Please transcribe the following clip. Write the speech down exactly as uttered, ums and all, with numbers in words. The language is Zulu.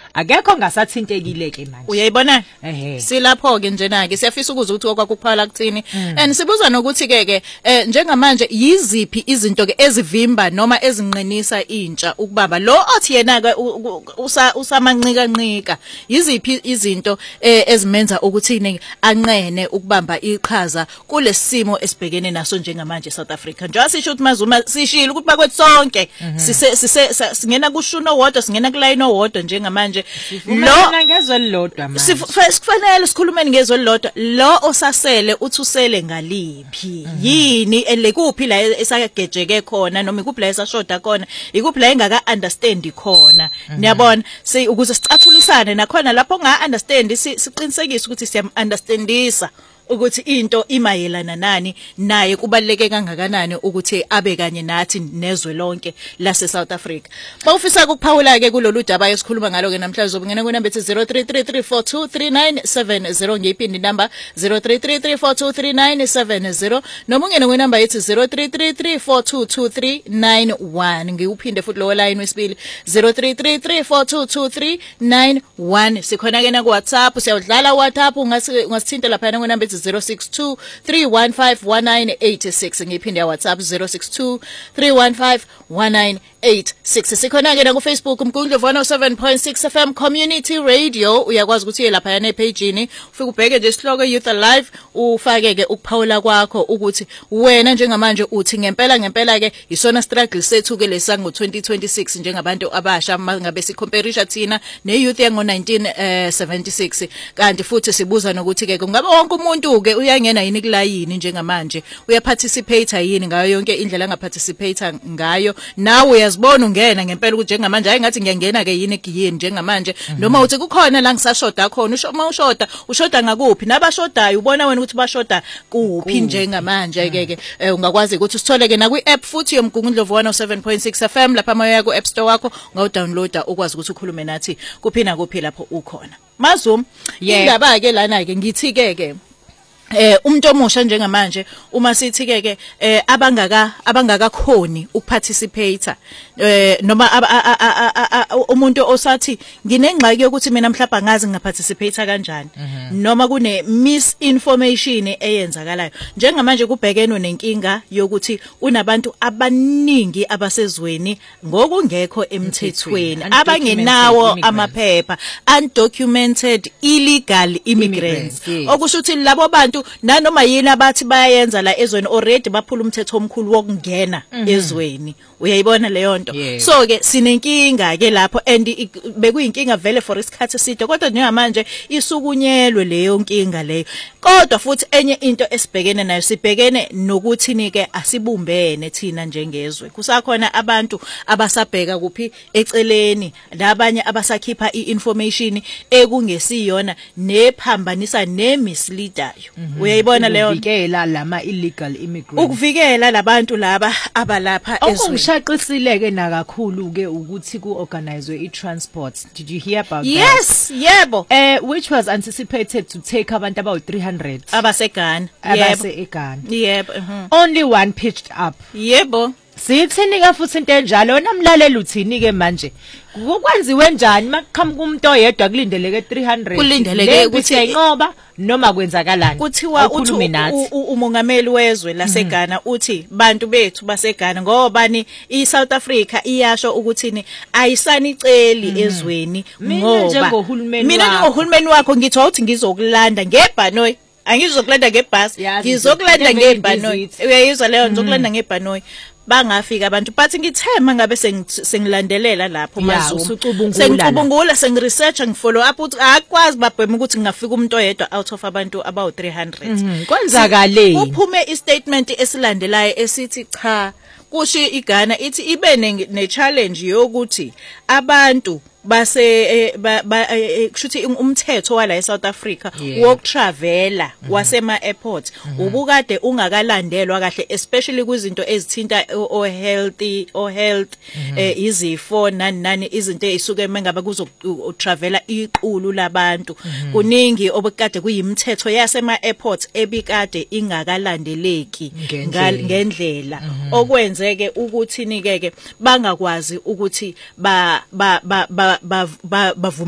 akekho ngasathintekile ke manje uyayibona ehe silapho ke njena ke siyafisa ukuzwa ukuthi okwakuphala kuthini and sibuza nokuthi ke ke njengamanje yiziphi izinto ke ezivimba noma ezinqinisa intsha ukubaba lo othi yena ke usamancika ncika yiziphi izinto ezimenza ukuthi anqene ukubamba iqhaza kulesimo esibhekene naso njengamanje South Africa njengoba sisho ukuthi mazuma sishilo ukuthi bakwethu sonke sise singena kushuno wodwa singena kuline owodwa njengamanje lo ngezwe lilodwa manje kufanele sikhulume ngezwe lilodwa lo osasele uthi usele ngaliphi yini elekuphi la esakagejeke khona noma ikuphi la esashoda khona ikuphi la engaka understand khona niyabona si ukuze sicathulisane nakhona lapho nga understand siqinisekise ukuthi siyam understandisa ukuthi into imayelana nani naye kubaleke kangakanani ukuthi abe kanye nathi nezwe lonke lase South Africa. Bawufisa ukuphawula ke kulolu daba esikhuluma ngalo ke namhlanje zobungena ku number zero three three three four two three nine seven zero ngiyiphindi number zero three three three four two three nine seven zero noma ungena ku number yethi zero three three three four two two three nine one ngiuphinde futhi lo line wesibili zero three three three four two two three nine one sikhona ke na ku WhatsApp siyawudlala WhatsApp ungasithinta lapha ku number zero six two three one five one nine eight six ngiphinde ya WhatsApp zero six two three one five one nine eight six sikhona ke na ku Facebook umgungundlovu one oh seven point six F M Community Radio uyakwazi ukuthi uye lapha yana epage ni ufike ubheke nje isihloko Youth Alive ufake ke ukuphawula kwakho ukuthi wena njengamanje uthi ngempela ngempela ke isona struggle sethu ke lesango twenty twenty-six njengabantu abasha ngabe sicomparisha thina ne youth yango nineteen seventy-six kanti futhi sibuza nokuthi ke ngabe wonke umuntu ke uyangena yini kulayini njengamanje uyaparticipate yini ngayo yonke indlela angaparticipate ngayo nawe uyazibona ungena ngempela ukuthi njengamanje hayi ngathi ngiyangena ke yini egiyeni njengamanje noma uthi kukhona la ngisashoda khona uma ushoda ushoda ngakuphi nabashodayo ubona wena ukuthi bashoda kuphi njengamanje ke ke ungakwazi ukuthi usithole ke na kwi app futhi yomgungundlovu one oh seven point six F M lapha mawuya ku App Store wakho ngawudownloada ukwazi ukuthi ukhulume nathi kuphina kuphi lapho ukhona Mazum indaba ke lana ke ngithi ke ke eh umuntu omusha njengamanje uma sithi ke ke eh abangaka abangakakhoni ukuparticipate eh noma umuntu osathi nginengxaki yokuthi mina mhlawumbe ngazi ngingaparticipate kanjani noma kune misinformation eyenzakalayo njengamanje kubhekenwe nenkinga yokuthi unabantu abaningi abasezweni ngokungekho emthethweni abangenawo amaphepha undocumented illegal immigrants okusho ukuthi labo bantu nanoma yini abathi bayenza la ezweni already baphula umthetho omkhulu wokungena ezweni uyayibona leyo nto so ke sinenkinga ke lapho and bekuyinkinga vele for isikhathi eside kodwa njengamanje isukunyelwe leyo nkinga leyo kodwa futhi enye into esibhekene nayo sibhekene nokuthi nike asibumbene thina njengezwe kusakhona abantu abasabheka kuphi eceleni labanye abasakhipha iinformation ekungesiyona nephambanisa nemisleadayo uyayibona leyo ukuvikela lama illegal immigrants ukuvikela labantu laba abalapha ezweni okungishaqisile ke na kakhulu ke ukuthi ku organize i-transports did you hear about yes, that yes yebo eh which was anticipated to take abantu about three hundred abaseGhana abase eGhana yebo only one pitched up yebo sithini ke futhi into enjalo wena mlaleli uthini ke manje kukwenziwe njani makuqhamuka umuntu oyedwa kulindeleke three hundred kulindeleke ukuthi ayinqoba noma kwenzakalani kuthiwa uthi umongameli wezwe laseGhana uthi bantu bethu baseGhana ngobani iSouth Africa iyasho ukuthini ayisaniceli ezweni ngoba njengohulumeni mina njengohulumeni wakho ngithi ukuthi ngizokulanda ngebhanoyi angizokulanda ngebhasi ngizokulanda ngebhanoyi uyayizwa leyo ngizokulanda ngebhanoyi bangafika abantu but ngithema ngabe sengilandelela lapho Mazuma sengicubungula sengiresearch ngifollow up ukuthi akwazi babhema ukuthi ngingafika umuntu oyedwa out of abantu about three hundred kwenzakaleni kuphume istatement esilandelayo esithi cha kusho iGhana ithi ibe ne challenge yokuthi abantu base kushuthi umthetho wala eSouth Africa wokutravela wasema airport ubukade ungakalandelwa kahle especially kwizinto ezithinta o healthy o health izifo nani nani izinto ezisuke mengabe kuzo travela iqulu labantu kuningi obukade kuyimthetho yasema airport ebikade ingakalandeleki ngendlela okwenzeke ukuthi nike ke bangakwazi ukuthi ba ba ba